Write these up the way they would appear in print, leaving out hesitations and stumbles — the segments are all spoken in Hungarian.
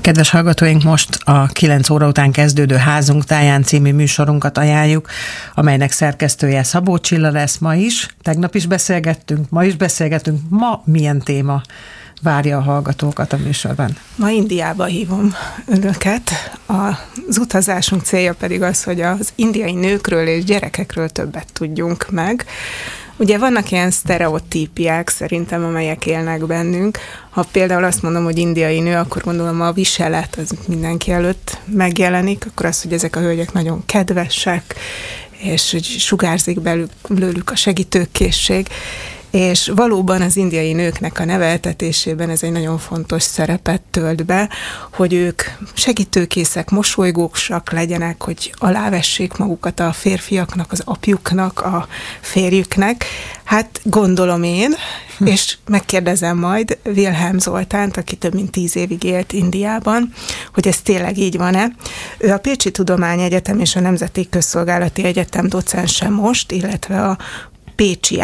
Kedves hallgatóink, most a 9 óra után kezdődő Házunk táján című műsorunkat ajánljuk, amelynek szerkesztője Szabó Csilla lesz ma is. Tegnap is beszélgettünk, ma is beszélgetünk. Ma milyen téma várja a hallgatókat a műsorban? Ma Indiába hívom önöket. Az utazásunk célja pedig az, hogy az indiai nőkről és gyerekekről többet tudjunk meg. Ugye vannak ilyen sztereotípiák szerintem, amelyek élnek bennünk. Ha például azt mondom, hogy indiai nő, akkor gondolom a viselet az mindenki előtt megjelenik, akkor az, hogy ezek a hölgyek nagyon kedvesek, és hogy sugárzik belőlük a segítőkészség. És valóban az indiai nőknek a neveltetésében ez egy nagyon fontos szerepet tölt be, hogy ők segítőkészek, mosolygósak legyenek, hogy alávessék magukat a férfiaknak, az apjuknak, a férjüknek. Hát gondolom én, és megkérdezem majd Wilhelm Zoltánt, aki több mint 10 évig élt Indiában, hogy ez tényleg így van-e. Ő a Pécsi Tudományegyetem és a Nemzeti Közszolgálati Egyetem docense most, illetve a Pécsi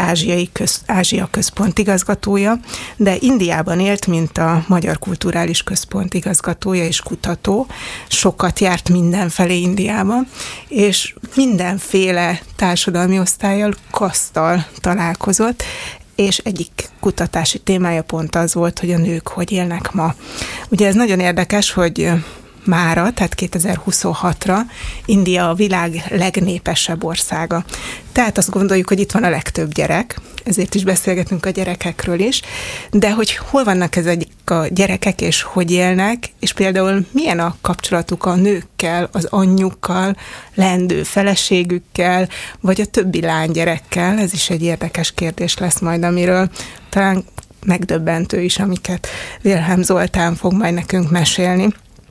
Ázsia Központ igazgatója, de Indiában élt, mint a Magyar Kulturális Központ igazgatója és kutató. Sokat járt mindenfelé Indiában, és mindenféle társadalmi osztállyal, kaszttal találkozott, és egyik kutatási témája pont az volt, hogy a nők hogy élnek ma. Ugye ez nagyon érdekes, hogy mára, tehát 2026-ra India a világ legnépesebb országa. Tehát azt gondoljuk, hogy itt van a legtöbb gyerek, ezért is beszélgetünk a gyerekekről is, de hogy hol vannak ezek a gyerekek, és hogy élnek, és például milyen a kapcsolatuk a nőkkel, az anyjukkal, leendő feleségükkel, vagy a többi lánygyerekkel, ez is egy érdekes kérdés lesz majd, amiről talán megdöbbentő is, amiket Wilhelm Zoltán fog majd nekünk mesélni.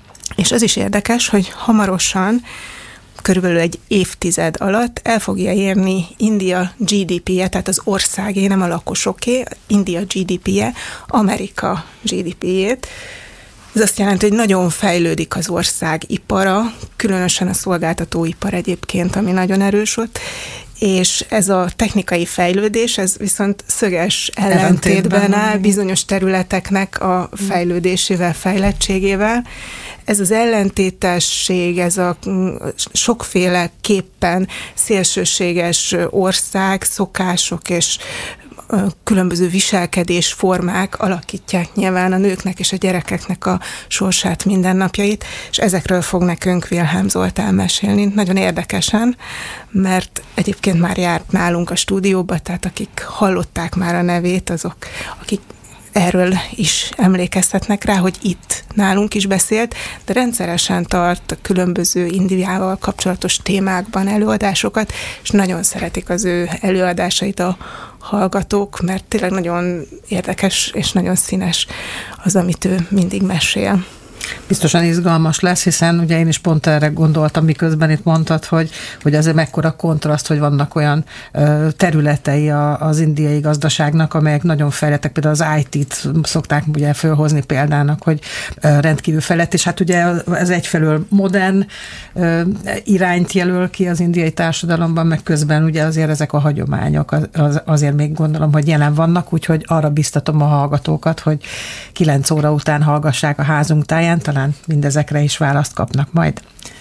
És az is érdekes, hogy hamarosan, körülbelül egy évtized alatt el fogja érni India GDP-je, tehát az országé, nem a lakosoké, India GDP-je, Amerika GDP-jét. Ez azt jelenti, hogy nagyon fejlődik az ország ipara, különösen a szolgáltatóipar egyébként, ami nagyon erős ott, és ez a technikai fejlődés, ez viszont szöges ellentétben áll bizonyos területeknek a fejlődésével, fejlettségével. Ez az ellentétesség, ez a sokféleképpen szélsőséges ország, szokások és különböző viselkedésformák alakítják nyilván a nőknek és a gyerekeknek a sorsát, mindennapjait, és ezekről fog nekünk Wilhelm Zoltán mesélni. Nagyon érdekesen, mert egyébként már járt nálunk a stúdióba, tehát akik hallották már a nevét, azok, akik erről is emlékeztetnek rá, hogy itt nálunk is beszélt, de rendszeresen tart a különböző Indiával kapcsolatos témákban előadásokat, és nagyon szeretik az ő előadásait a hallgatók, mert tényleg nagyon érdekes és nagyon színes az, amit ő mindig mesél. Biztosan izgalmas lesz, hiszen ugye én is pont erre gondoltam, miközben itt mondtad, hogy azért mekkora kontraszt, hogy vannak olyan területei az indiai gazdaságnak, amelyek nagyon fejlettek, például az IT-t szokták ugye fölhozni példának, hogy rendkívül fejlett, és hát ugye ez egyfelől modern irányt jelöl ki az indiai társadalomban, meg közben ugye azért ezek a hagyományok azért még gondolom, hogy jelen vannak, úgyhogy arra biztatom a hallgatókat, hogy 9 óra után hallgassák a Házunk táján, talán mindezekre is választ kapnak majd.